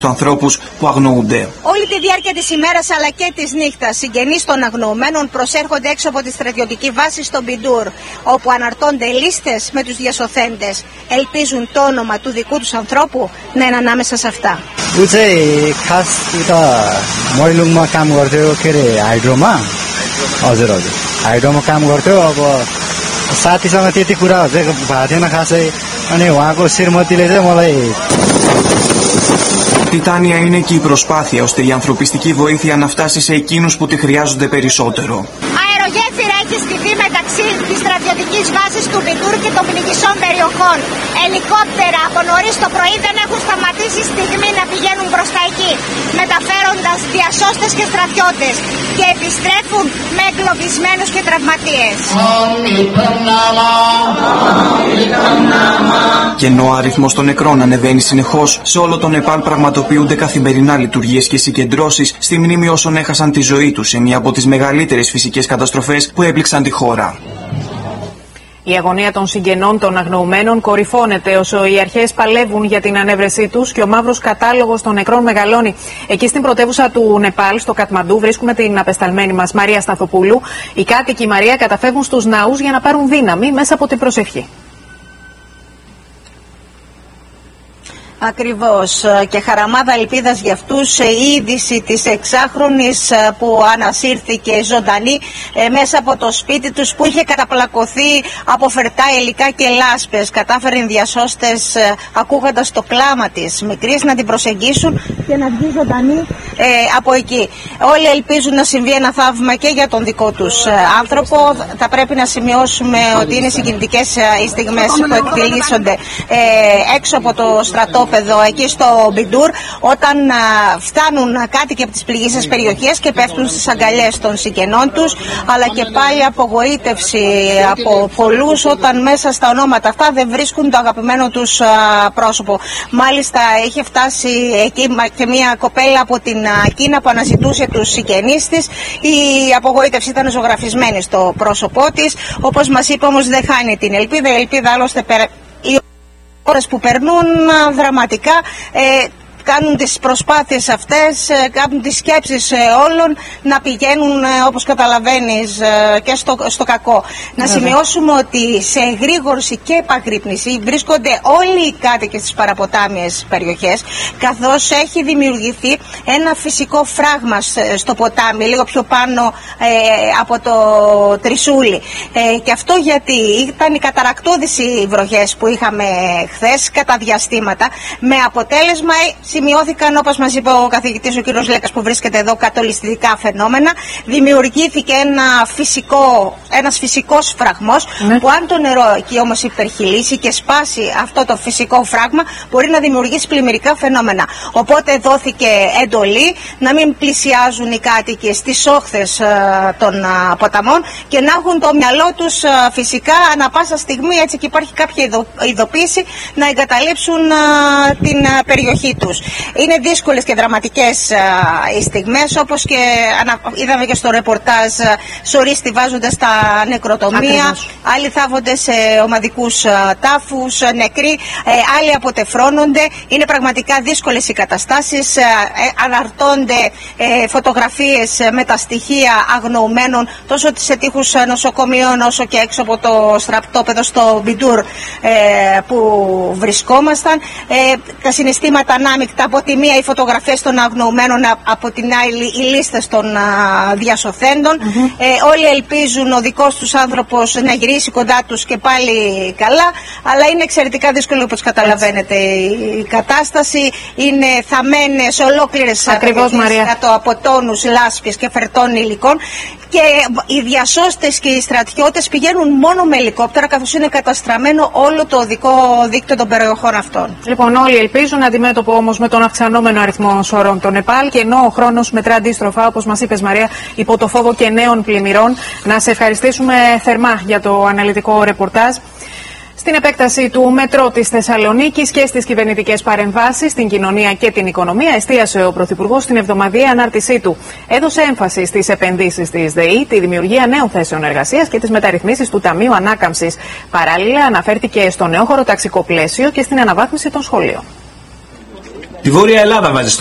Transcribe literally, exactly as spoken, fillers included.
ανθρώπους που αγνοούνται. Όλη τη διάρκεια της ημέρας αλλά και της νύχτας, συγγενείς των αγνοωμένων προσέρχονται έξω από τη στρατιωτική βάση στο Μπιντούρ, όπου αναρτώνται λίστες με τους διασωθέντες. Ελπίζουν το όνομα του δικού τους ανθρώπου να είναι ανάμεσα σε αυτά. Η τιτάνια είναι και η προσπάθεια ώστε η ανθρωπιστική βοήθεια να φτάσει σε εκείνους που τη χρειάζονται περισσότερο. Αερογέφυρα έχει στηθεί μεταξύ της στρατιωτικής βάσης του Μπιντούρ και των πληγισών περιοχών. Ελικόπτερα από νωρίς το πρωί δεν έχουν σταματήσει στιγμή να πηγαίνουν προς τα εκεί, μεταφέροντας διασώστες και στρατιώτες, και επιστρέφουν με εγκλωβισμένους και τραυματίες. Και ενώ ο αριθμός των νεκρών ανεβαίνει συνεχώς, σε όλο τον Νεπάλ πραγματοποιούνται καθημερινά λειτουργίες και συγκεντρώσεις στη μνήμη όσων έχασαν τη ζωή τους σε μια από τις μεγαλύτερες φυσικές καταστροφές που έπληξαν τη χώρα. Η αγωνία των συγγενών των αγνοωμένων κορυφώνεται όσο οι αρχές παλεύουν για την ανέβρεσή τους και ο μαύρος κατάλογος των νεκρών μεγαλώνει. Εκεί στην πρωτεύουσα του Νεπάλ, στο Κατμαντού, βρίσκουμε την απεσταλμένη μας Μαρία Σταθοπούλου. Οι κάτοικοι, Μαρία, καταφεύγουν στους ναούς για να πάρουν δύναμη μέσα από την προσευχή. Ακριβώς, και χαραμάδα ελπίδας για αυτούς η είδηση της εξάχρονης που ανασύρθηκε ζωντανή μέσα από το σπίτι τους, που είχε καταπλακωθεί από φερτά υλικά και λάσπες. Κατάφεραν διασώστες, ακούγοντας το κλάμα της μικρής, να την προσεγγίσουν και να βγει ζωντανή ε, από εκεί. Όλοι ελπίζουν να συμβεί ένα θαύμα και για τον δικό τους άνθρωπο. Θα πρέπει να σημειώσουμε ότι είναι συγκινητικές οι στιγμές που εκτελήσονται ε, έξω από το στρατόπεδο εκεί στο Μπιντούρ, όταν α, φτάνουν κάτοικοι από τις πληγήσεις περιοχές και πέφτουν στις αγκαλιές των συγγενών τους, αλλά και πάλι απογοήτευση από πολλούς όταν μέσα στα ονόματα αυτά δεν βρίσκουν το αγαπημένο τους α, πρόσωπο. Μάλιστα είχε φτάσει εκεί και μια κοπέλα από την α, Κίνα που αναζητούσε τους συγγενείς της. Η απογοήτευση ήταν ζωγραφισμένη στο πρόσωπό της. Όπως μας είπε, όμως δεν χάνει την ελπίδα. Η ελπίδα άλλωστε πέρα... ώρες που περνούν δραματικά, ε, κάνουν τις προσπάθειες αυτές, κάνουν τις σκέψεις όλων να πηγαίνουν, όπως καταλαβαίνεις, και στο, στο κακό. Να σημειώσουμε ότι σε εγρήγορση και επαγρύπνηση βρίσκονται όλοι οι κάτοικοι στις παραποτάμιες περιοχές, καθώς έχει δημιουργηθεί ένα φυσικό φράγμα στο ποτάμι, λίγο πιο πάνω ε, από το Τρισούλι. Ε, και αυτό γιατί ήταν οι καταρακτώδεις οι βροχές που είχαμε χθες κατά διαστήματα, με αποτέλεσμα σημειώθηκαν, όπως μας είπε ο καθηγητής ο κ. Λέκας που βρίσκεται εδώ, κατολιστικά φαινόμενα. Δημιουργήθηκε ένα φυσικό, ένας φυσικός φραγμός, ναι, που αν το νερό εκεί όμως υπερχειλήσει και σπάσει αυτό το φυσικό φράγμα, μπορεί να δημιουργήσει πλημμυρικά φαινόμενα. Οπότε δόθηκε εντολή να μην πλησιάζουν οι κάτοικοι στις όχθες ε, των ε, ποταμών και να έχουν το μυαλό τους ε, φυσικά ανα πάσα στιγμή, έτσι και υπάρχει κάποια ειδο, ειδοποίηση, να εγκαταλείψουν ε, την ε, περιοχή τους. Είναι δύσκολες και δραματικές α, οι στιγμές, όπως και ανα, είδαμε και στο ρεπορτάζ, σωροί στιβάζονται στα νεκροτομεία. Ακριβώς. Άλλοι θάβονται σε ομαδικούς α, τάφους, α, νεκροί, ε, άλλοι αποτεφρώνονται. Είναι πραγματικά δύσκολες οι καταστάσεις. Ε, ε, αναρτώνται ε, φωτογραφίες με τα στοιχεία αγνοωμένων τόσο σε τοίχους νοσοκομείων όσο και έξω από το στρατόπεδο στο Μπιντούρ ε, που βρισκόμασταν. Ε, τα συναισθήματα ανάμεικτα, από τη μία οι φωτογραφίες των αγνοωμένων, από την άλλη οι λίστες των α, διασωθέντων. Mm-hmm. ε, όλοι ελπίζουν ο δικός τους άνθρωπος να γυρίσει κοντά τους και πάλι καλά, αλλά είναι εξαιρετικά δύσκολο, όπως καταλαβαίνετε, η κατάσταση. Είναι θαμμένες ολόκληρες κάτω από τόνους λάσπης και φερτών υλικών, και οι διασώστες και οι στρατιώτες πηγαίνουν μόνο με ελικόπτερα, καθώς είναι καταστραμμένο όλο το οδικό δίκτυο των περιοχών αυτών. Λοιπόν, όλοι ελπίζουν, αντιμέτωπο όμως με τον αυξανόμενο αριθμό σωρών των Νεπάλ, και ενώ ο χρόνος μετρά αντίστροφα, όπως μας είπες, Μαρία, υπό το φόβο και νέων πλημμυρών, να σε ευχαριστήσουμε θερμά για το αναλυτικό ρεπορτάζ. Στην επέκταση του μετρό της Θεσσαλονίκης και στις κυβερνητικές παρεμβάσεις στην κοινωνία και την οικονομία, εστίασε ο Πρωθυπουργός στην εβδομαδιαία ανάρτησή του. Έδωσε έμφαση στις επενδύσεις της ΔΕΗ, τη δημιουργία νέων θέσεων εργασίας και τις μεταρρυθμίσεις του Ταμείου Ανάκαμψης. Παράλληλα, αναφέρθηκε στο νέο χωροταξικό πλαίσιο και στην αναβάθμιση των σχολείων. Τη Βόρεια Ελλάδα βάζει στο